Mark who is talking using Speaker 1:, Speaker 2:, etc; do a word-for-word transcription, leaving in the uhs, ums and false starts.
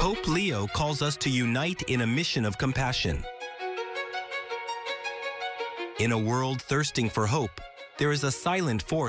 Speaker 1: Pope Leo calls us to unite in a mission of compassion. In a world thirsting for hope, there is a silent force